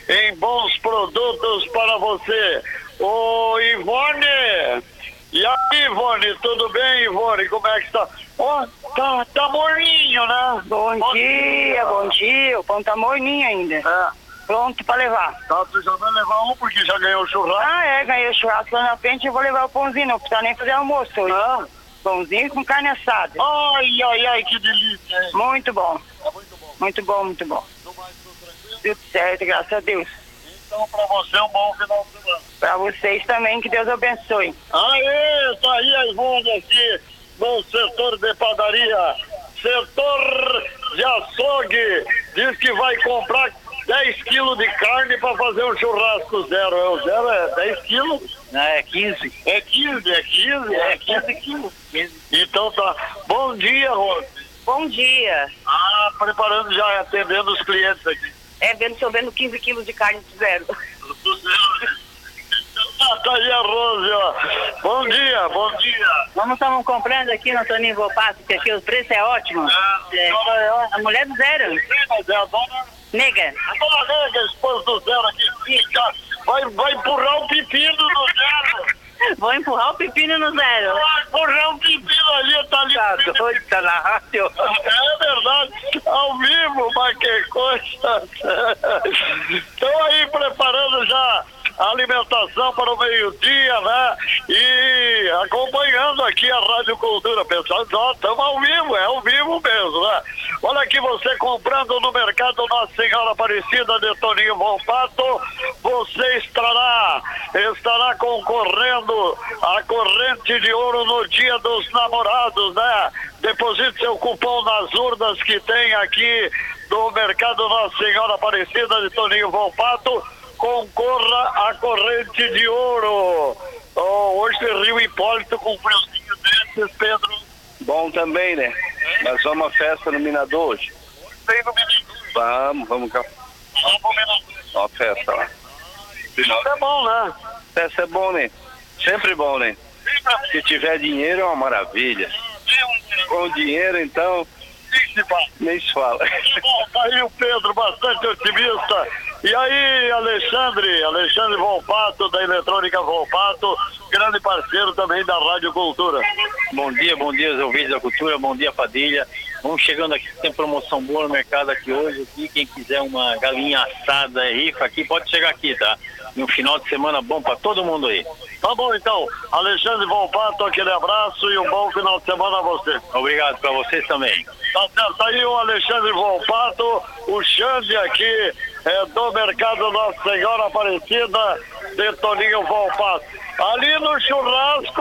em bons produtos para você. Ô Ivone, e aí Ivone, tudo bem Ivone, como é que está? Ó, tá morninho, né? Bom dia, o pão tá morninho ainda. É. Pronto pra levar. Tá, tu já vai levar um porque já ganhou o churrasco? Ganhei o churrasco lá na frente, eu vou levar o pãozinho, não precisa nem fazer almoço hoje. Pãozinho com carne assada. Ai, que delícia, hein? Muito bom. É muito bom. Muito bom, muito bom. Tudo mais, tudo tranquilo? Tudo certo, graças a Deus. Então, pra você, um bom final de semana. Pra vocês também, que Deus abençoe. Aê, tá aí a Ivone aqui no setor de padaria, setor de açougue, diz que vai comprar 10 quilos de carne para fazer um churrasco zero. O zero é 10 quilos? Não, é 15. É 15, é 15? É 15 quilos. 15. Então tá. Bom dia, Rose. Bom dia. Preparando já, atendendo os clientes aqui. Estou vendo 15 quilos de carne do zero. Do zero. Tá aí a Rose, ó. Bom dia, bom dia. Nós estamos comprando aqui no Toninho Volpato, que aqui o preço é ótimo. A mulher do zero. Mas é a dona... Nega. A dona Nega, esposa do zero aqui, fica. Vai empurrar o pepino no zero. Vou empurrar o pepino no zero. Vai empurrar o pepino ali, tá ali. Tá na rádio. É verdade, ao vivo, mas que coisa. Estão aí preparando já a alimentação para o meio-dia, né? E acompanhando aqui a Rádio Cultura, pessoal, estamos ao vivo, é ao vivo mesmo, né? Olha aqui, você comprando no mercado Nossa Senhora Aparecida de Toninho Volpato, você estará concorrendo a corrente de ouro no Dia dos Namorados, né? Deposite seu cupom nas urnas que tem aqui do mercado Nossa Senhora Aparecida de Toninho Volpato, concorra à corrente de ouro. Hoje Rio Hipólito com um friozinho desses, Pedro. Bom também, né? Nós vamos a festa no Minador hoje. Tem no menino. Vamos cá. Vamos pro Minador. Ó a festa lá. Isso é bom, né? Festa é bom, né? Sempre bom, né? Se tiver dinheiro é uma maravilha. Com dinheiro, então, nem se fala. Tá aí o Pedro, bastante otimista. E aí, Alexandre Volpato, da Eletrônica Volpato, grande parceiro também da Rádio Cultura. Bom dia aos ouvintes da Cultura, bom dia, Padilha. Vamos chegando aqui, tem promoção boa no mercado aqui hoje. Aqui, quem quiser uma galinha assada, rifa aqui, pode chegar aqui, tá? E um final de semana bom para todo mundo aí. Tá bom, então. Alexandre Volpato, aquele abraço e um bom final de semana a você. Obrigado para vocês também. Tá certo, tá aí o Alexandre Volpato, o Xande aqui do mercado Nossa Senhora Aparecida de Toninho Volpato. Ali no churrasco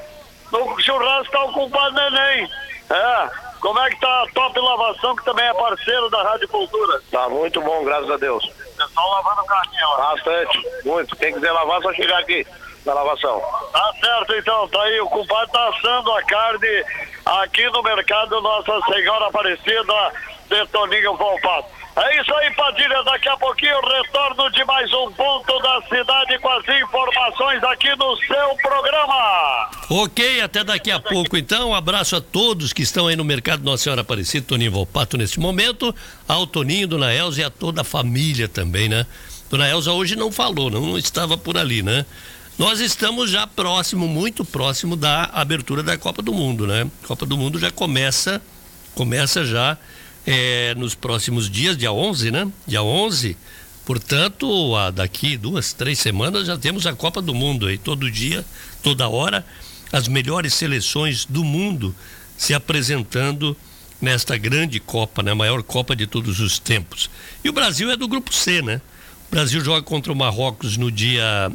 tá o compadre Neném. Como é que tá a Top Lavação, que também é parceiro da Rádio Cultura? Tá muito bom, graças a Deus. Pessoal lavando o carrinho, ó. Bastante, muito. Quem quiser lavar, só chegar aqui na lavação. Tá certo, então. Tá aí, o compadre tá assando a carne aqui no mercado Nossa Senhora Aparecida de Toninho Volpato. É isso aí, Padilha. Daqui a pouquinho retorno de mais um ponto da cidade com as informações aqui no seu programa. Ok, até daqui a pouco então. Um abraço a todos que estão aí no mercado Nossa Senhora Aparecida, Toninho Volpato neste momento, ao Toninho, Dona Elza e a toda a família também, né? Dona Elza hoje não falou, não estava por ali, né? Nós estamos já próximo, muito próximo da abertura da Copa do Mundo, né? Copa do Mundo já começa já nos próximos dias, dia 11, né? Dia 11, portanto, daqui 2, 3 semanas já temos a Copa do Mundo aí, todo dia, toda hora, as melhores seleções do mundo se apresentando nesta grande Copa, né? A maior Copa de todos os tempos. E o Brasil é do grupo C, né? O Brasil joga contra o Marrocos no dia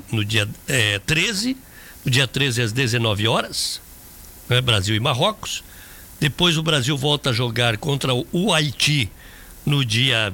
13, no dia 13 às 19 horas, né? Brasil e Marrocos. Depois o Brasil volta a jogar contra o Haiti no dia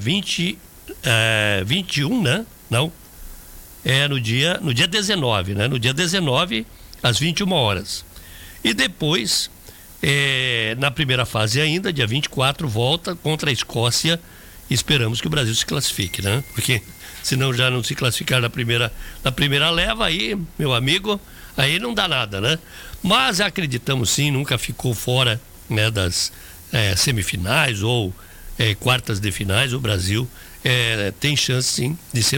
21, né? Não. No dia 19, né? No dia 19, às 21 horas. E depois, na primeira fase ainda, dia 24, volta contra a Escócia. Esperamos que o Brasil se classifique, né? Porque senão já não se classificar na primeira leva, aí, meu amigo, aí não dá nada, né? Mas acreditamos sim, nunca ficou fora, né, das semifinais ou quartas de finais. O Brasil tem chance sim de ser